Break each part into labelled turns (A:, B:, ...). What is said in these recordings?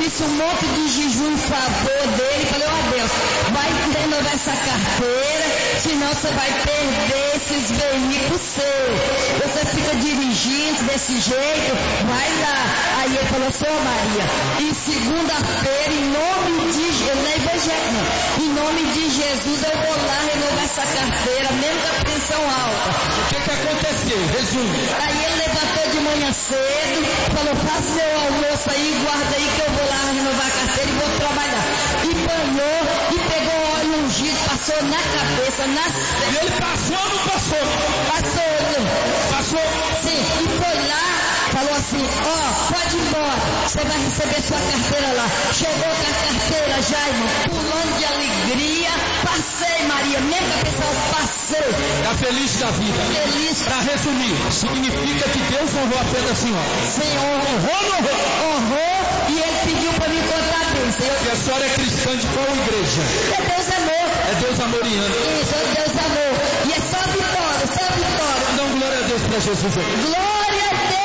A: disse um monte de jejum em favor dele. Falei, ó Deus, vai renovar essa carteira, senão você vai perder esses veículos seus. Você fica dirigindo desse jeito, vai lá. Aí ele falou, Senhor Maria, e segunda-feira, em nome de Jesus, não é evangélico não, em nome de Jesus eu vou lá renovar essa carteira, mesmo com a pensão alta.
B: O que aconteceu? Resumo.
A: Aí ele levantou de manhã cedo, falou, faça seu almoço aí, guarda aí que eu vou lá renovar a carteira e vou trabalhar. E banhou e pegou óleo ungido, passou na cabeça, nas...
B: E ele passou ou não passou?
A: Passou.
B: Passou?
A: Sim, e foi lá, falou assim, ó, pode ir embora, você vai receber sua carteira lá. Chegou com a carteira já, irmão, pulando de alegria, passei, Maria, mesmo que a pessoa passei.
B: Está feliz da vida.
A: Feliz.
B: Para resumir, significa que Deus honrou a fé da senhora.
A: Senhor, honrou, e ele pediu para me contar a bênção.
B: E a senhora é cristã de qual igreja?
A: É Deus amor.
B: É Deus amoriano.
A: Isso, é Deus amor. E é só vitória, só vitória.
B: Então, glória a Deus para Jesus.
A: Glória a Deus.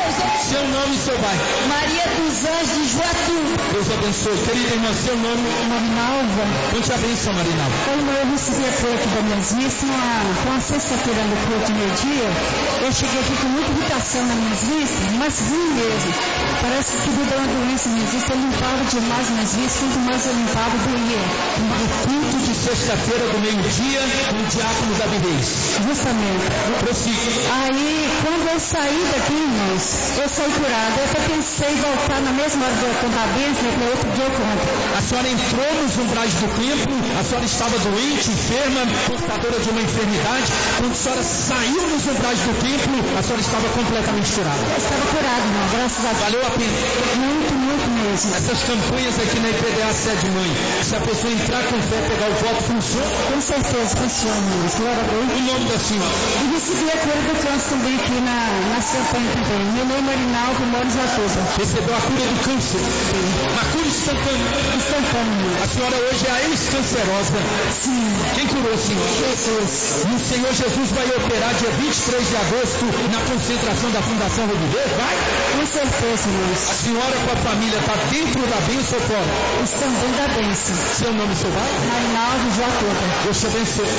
B: Seu nome e seu bairro.
A: Maria dos Anjos de Juatu.
B: Deus abençoe. Querida irmã, seu nome?
C: Marinalva.
B: Quanto a bênção, Marinalva.
C: Eu recebi a flor aqui da minhas vistas, com a sexta-feira no culto de meio-dia, eu cheguei aqui com muita irritação nas minhas vistas, mas ruim mesmo. Parece que me deu uma doença nas minhas vistas, eu limpava demais minhas vistas, quanto mais eu limpava, doía.
B: No culto de sexta-feira do meio-dia, o diácono da Videz.
C: Justamente.
B: Prossiga.
C: Aí, quando eu saí daqui, irmãos, eu saí curada. Eu até pensei em voltar na mesma hora de eu contar a bênção, eu falei, outro dia eu conto.
B: A senhora entrou nos umbrais do templo, a senhora estava doente, enferma, portadora de uma enfermidade. Quando a senhora saiu nos umbrais do templo, a senhora estava completamente curada.
C: Eu estava curada, irmão, graças a Deus.
B: Valeu a pena.
C: Muito, muito mesmo.
B: Essas campanhas aqui na IPDA Sede Mãe, se a pessoa entrar com fé, pegar o voto, funciona?
C: Com certeza funciona, irmãos. Glória a Deus.
B: O nome da senhora?
C: E recebi a cura do câncer também aqui nas campanhas também. Meu nome é Marinalva, moro em Jatuba.
B: Recebeu a cura do câncer?
C: Sim.
B: Uma cura instantânea?
C: Instantânea.
B: A senhora hoje é a ex-cancerosa?
C: Sim.
B: Quem curou a senhora?
C: Jesus.
B: E o Senhor Jesus vai operar dia 23 de agosto na concentração da Fundação Reviver? Vai?
C: Com certeza, irmãos.
B: A senhora com a família está dentro da bênção ou fora?
C: Estão dentro da bênção.
B: Seu nome, seu pai?
C: Marinalva, Jatuba.
B: Deus te abençoe.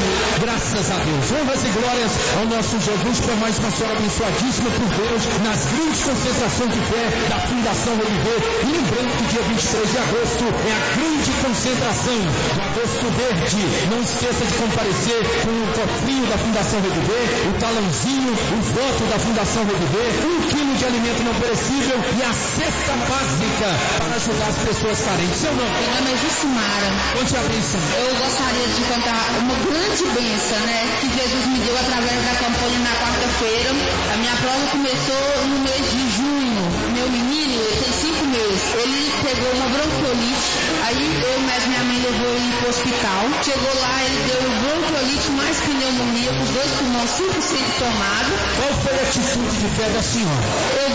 B: Graças a Deus. Honras e glórias ao nosso Jesus por mais uma senhora abençoadíssima por Deus nas grandes concentrações de fé da Fundação Reviver. E lembrando que dia 23 de agosto é a grande concentração do Agosto Verde. Não esqueça de comparecer com o cofrinho da Fundação Reviver, o talãozinho, o voto da Fundação Reviver, 1 quilo de alimento não perecível e a cesta básica para ajudar as pessoas carentes. Seu nome?
D: Meu nome é Jucimara.
B: Conte a bênção.
D: Eu gostaria de contar uma grande bênção, que Jesus me deu através da campanha na quarta-feira. A minha prova começou no mês de junho. Meu menino, ele tem 5 meses. Ele pegou uma bronquiolite. Aí eu, mas minha mãe levou ele para o hospital. Chegou lá, ele deu bronquiolite mais pneumonia, com os 2 pulmões 100% tomados.
B: Qual foi a atitude de fé da senhora?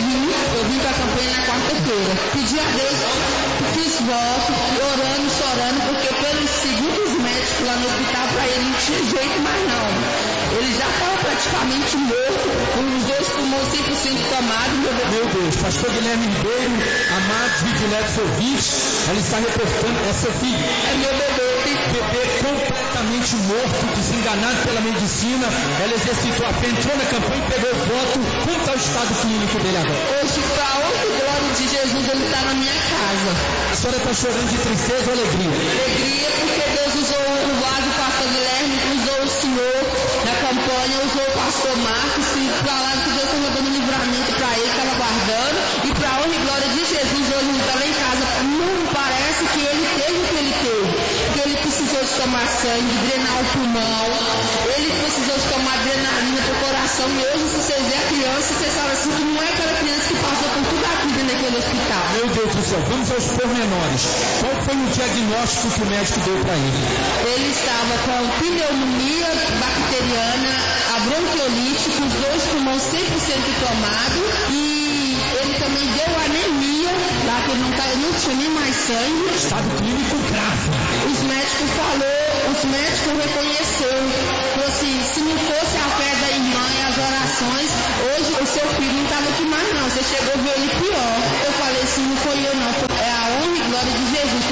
D: Eu vim para a campanha na quarta-feira. Pedi a Deus, fiz voto, orando, chorando, porque pelos segundos médicos lá no hospital, para ele não tinha jeito mais não. Ele já estava praticamente morto, com os 2 pulmões 100% tomados.
B: Meu Deus, pastor Guilherme Ribeiro, amados e diletos ouvintes, ela está reportando, é seu filho.
D: É meu bebê.
B: Bebê completamente morto, desenganado pela medicina. Ela exercitou a fé, entrou na campanha e pegou o voto. Como está o estado clínico dele agora?
D: Hoje, para a honra e glória de Jesus, ele está na minha casa.
B: A senhora está chorando de tristeza ou alegria?
D: Alegria, porque Deus usou o vaso, o pastor Guilherme, usou o senhor na campanha, usou o pastor Marcos, e falaram que Deus estava dando livramento para ele, estava guardando. E para a honra e glória de Jesus, hoje ele estava em casa. Não parece que ele teve o que ele teve. Que ele precisou de tomar sangue, drenar o pulmão. Ele precisou de tomar adrenalina para o coração. E hoje, se vocês verem a criança, vocês falam assim, que não é aquela criança que passou por tudo aquilo dentro daquele hospital.
B: Meu Deus do céu, vamos aos pormenores. Qual foi o diagnóstico que o médico deu para ele?
D: Ele estava com pneumonia bacteriana, a bronquiolite, com os 2 pulmões 100% tomados, e ele também deu anemia, lá que ele não tinha nem mais sangue.
B: Estado clínico grave.
D: Os médicos reconheceram, falou assim, se não fosse a fé da irmã e as orações, hoje o seu filho não estava aqui mais não, você chegou a ver ele pior. Eu falei assim, não foi eu não, é a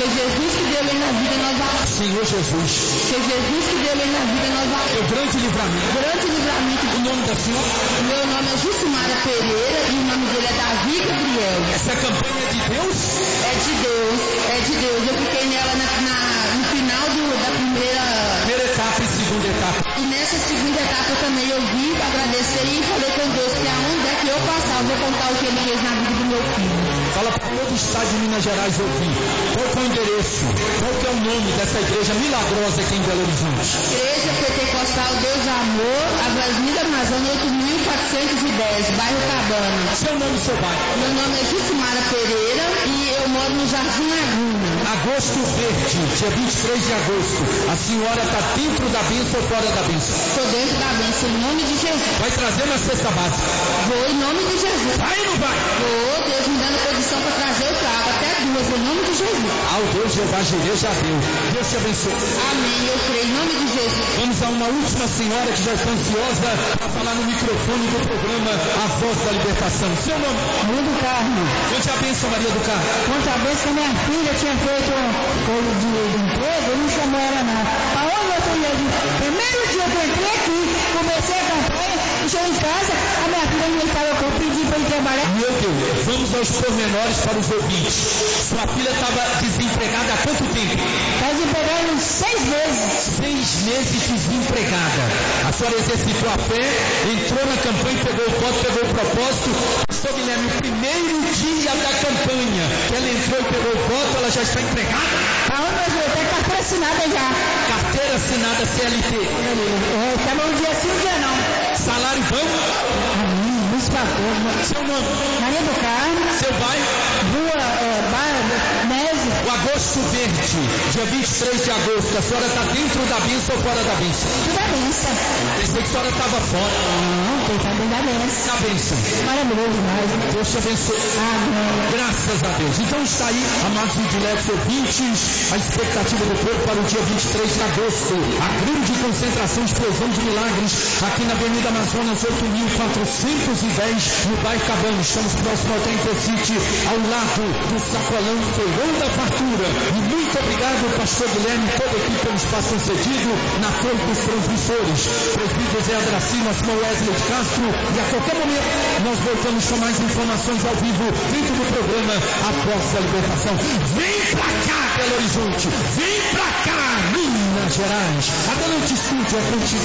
D: Foi Jesus que deu ele na vida, nós amamos.
B: Senhor Jesus.
D: Foi Jesus que deu ele na vida, nós amamos.
B: Teu grande livramento.
D: Grande livramento.
B: O nome da senhora?
D: Meu nome é Jucimara Pereira e o nome dele é Davi Gabriel.
B: Essa campanha é de Deus?
D: É de Deus, é de Deus. Eu fiquei nela no final da primeira
B: etapa e segunda etapa.
D: E nessa segunda etapa também eu vim agradecer e falei com Deus que aonde é que eu passar, eu vou contar o que ele fez na vida do meu filho.
B: Fala para todo o estado de Minas Gerais ouvir. Qual que é o endereço? Qual que é o nome dessa igreja milagrosa aqui em Belo Horizonte?
D: Igreja Pentecostal Deus Amor, Avenida Amazônia 8410, bairro Cabana.
B: Seu nome e seu bairro?
D: Meu nome é Jucimara Pereira e eu moro no Jardim Laguna.
B: Agosto Verde, dia 23 de agosto. A senhora está dentro da bênção ou fora da bênção?
D: Estou dentro da bênção, em nome de Jesus.
B: Vai trazer uma cesta básica?
D: Vou, em nome de Jesus.
B: Vai ou não vai?
D: Vou, Deus me dando condição para trazer, eu trago até 2, em nome de Jesus.
B: Ah, o Deus Jeová Jireh já deu. Deus te abençoe.
D: Amém, eu creio, em nome de Jesus.
B: Vamos a uma última senhora que já está ansiosa para falar no microfone do programa A Voz da Libertação. Seu nome?
C: Maria do Carmo.
B: Conte a bênção, Maria do Carmo.
C: Conta a vez que a minha filha tinha feito coisa de emprego, eu não chamou ela não. Aonde eu fui ali? Primeiro dia que eu entrei aqui, comecei a campanha, cheguei em casa, a minha filha me falou que eu pedi para ele trabalhar.
B: Meu Deus, vamos aos pormenores para os ouvintes. Sua filha estava desempregada há quanto tempo?
C: Está desempregada uns 6 meses.
B: 6 meses desempregada. A senhora exercitou a fé, entrou na campanha, pegou o voto, pegou o propósito. Pastor Guilherme, o primeiro dia da campanha que ela entrou e pegou o voto, ela já está empregada?
C: Aonde eu fui? Tem carteira assinada já.
B: Carteira assinada CLT.
C: Estava um dia sim, um dia não.
B: Salário bom?
C: Nos favor.
B: Seu nome?
C: Maria do Carmo.
B: Seu bairro?
C: Rua Nese.
B: O Agosto Verde, dia 23 de agosto. A senhora está dentro da bênção ou fora da bênção?
C: Tudo da bênção.
B: Pensei que a senhora estava fora.
C: Não, tem que estar dentro da bênção.
B: Na bênção.
C: Maravilhoso demais.
B: Deus te abençoe.
C: Amém.
B: Graças a Deus. Então está aí, amados e diletos ouvintes, a expectativa do povo para o dia 23 de agosto. A grande concentração, explosão de milagres, aqui na Avenida Amazonas 8410, no bairro Cabana. Estamos próximo ao Intercity, ao lado do Sacolão, Feirão da Fartura. E muito obrigado, pastor Guilherme, toda a equipe pelo espaço concedido na frente dos transmissores. Presbítero Zé Adracino, Simão Wesley de Castro. E a qualquer momento nós voltamos com mais informações ao vivo dentro do programa A Voz da Libertação. Vem pra cá, Belo Horizonte. Vem pra cá, Minas Gerais. Adelante, estúdio, é contigo.